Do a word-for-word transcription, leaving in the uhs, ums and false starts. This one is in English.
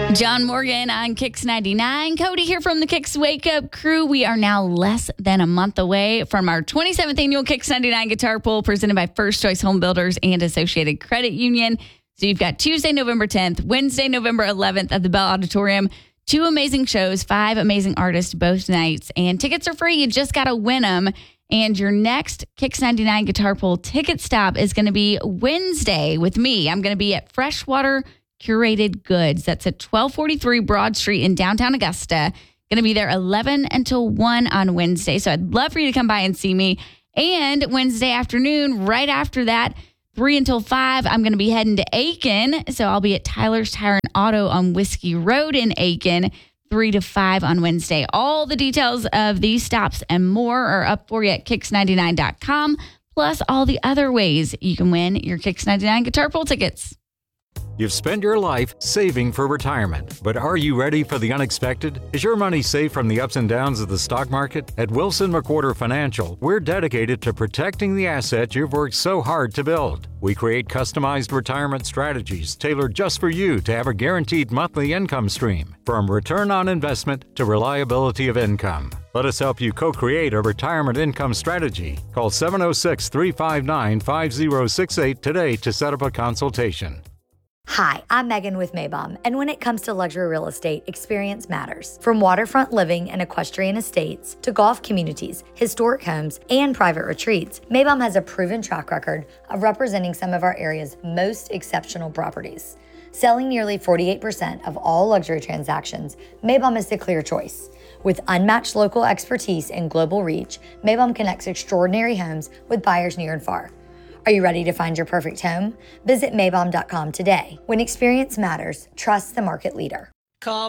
John Morgan on Kicks ninety-nine. Cody here from the Kicks Wake Up crew. We are now less than a month away from our twenty-seventh annual Kicks ninety-nine Guitar Pull presented by First Choice Home Builders and Associated Credit Union. So you've got Tuesday, November tenth, Wednesday, November eleventh at the Bell Auditorium. Two amazing shows, five amazing artists both nights, and tickets are free. You just got to win them. And your next Kicks ninety-nine Guitar Pull ticket stop is going to be Wednesday with me. I'm going to be at Freshwater Curated Goods. That's at twelve forty-three Broad Street in downtown Augusta. Going to be there eleven until one on Wednesday. So I'd love for you to come by and see me. And Wednesday afternoon, right after that, three until five, I'm going to be heading to Aiken. So I'll be at Tyler's Tire and Auto on Whiskey Road in Aiken, three to five on Wednesday. All the details of these stops and more are up for you at kicks ninety-nine dot com, plus all the other ways you can win your Kicks ninety-nine Guitar Pull tickets. You've spent your life saving for retirement, but are you ready for the unexpected? Is your money safe from the ups and downs of the stock market? At Wilson McWhorter Financial, we're dedicated to protecting the asset you've worked so hard to build. We create customized retirement strategies tailored just for you to have a guaranteed monthly income stream, from return on investment to reliability of income. Let us help you co-create a retirement income strategy. Call seven oh six, three five nine, five oh six eight today to set up a consultation. Hi, I'm Megan with Maybom, and when it comes to luxury real estate, experience matters. From waterfront living and equestrian estates to golf communities, historic homes, and private retreats, Maybom has a proven track record of representing some of our area's most exceptional properties. Selling nearly forty-eight percent of all luxury transactions, Maybom is the clear choice. With unmatched local expertise and global reach, Maybom connects extraordinary homes with buyers near and far. Are you ready to find your perfect home? Visit Maybom dot com today. When experience matters, trust the market leader. Call